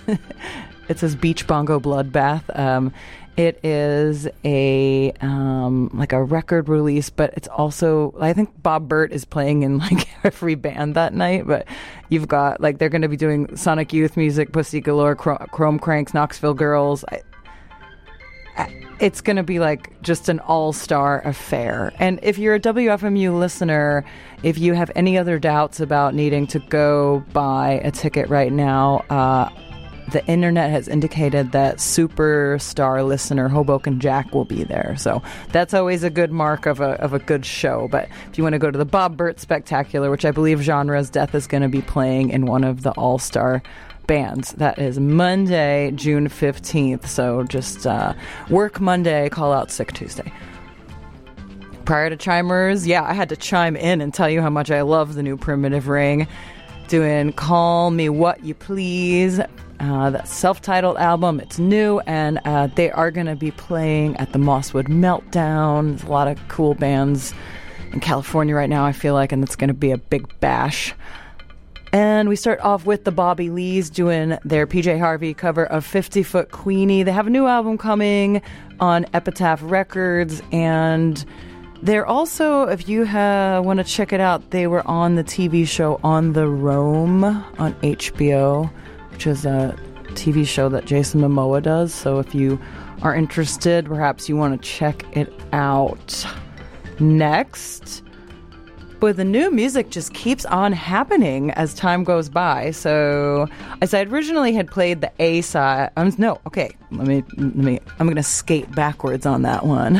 It says Beach Bongo Bloodbath. It is a like a record release, but it's also, I think Bob Burt is playing in like every band that night. But you've got like, they're going to be doing Sonic Youth music, Pussy Galore, Chrome Cranks, Knoxville Girls. It's going to be like just an all-star affair. And if you're a WFMU listener, if you have any other doubts about needing to go buy a ticket right now, the internet has indicated that superstar listener Hoboken Jack will be there. So that's always a good mark of a good show. But if you want to go to the Bob Burt Spectacular, which I believe Genre's Death is going to be playing in one of the all-star bands, that is Monday, June 15th. So just work Monday, call out sick Tuesday. Prior to Chimers, I had to chime in and tell you how much I love the new Primitive Ring. Doing Call Me What You Please, that self-titled album. It's new, and they are going to be playing at the Mosswood Meltdown. There's a lot of cool bands in California right now, I feel like, and it's going to be a big bash. And we start off with the Bobby Lees doing their PJ Harvey cover of 50-Foot Queenie. They have a new album coming on Epitaph Records, and they're also, if you want to check it out, they were on the TV show On the Roam on HBO, which is a TV show that Jason Momoa does. So if you are interested, perhaps you want to check it out. Next, but the new music just keeps on happening as time goes by. So as I originally had played the A side, I'm going to skate backwards on that one.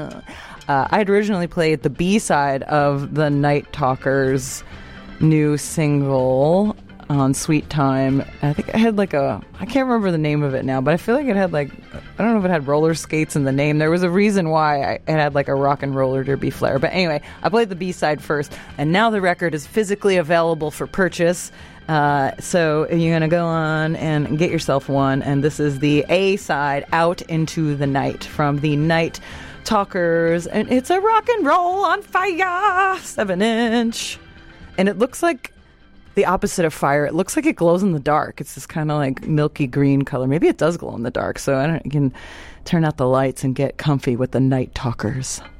I had originally played the B side of the Night Talkers' new single on Sweet Time. I think it had I can't remember the name of it now, but I feel like it had I don't know if it had roller skates in the name. There was a reason why it had a rock and roller derby flair. But anyway, I played the B side first, and now the record is physically available for purchase. So you're going to go on and get yourself one, and this is the A side, Out Into the Night, from the Night Talkers, and it's a rock and roll on fire 7-inch, and it looks like the opposite of fire. It looks like it glows in the dark. It's this kind of milky green color. Maybe it does glow in the dark, so you can turn out the lights and get comfy with the Night Talkers.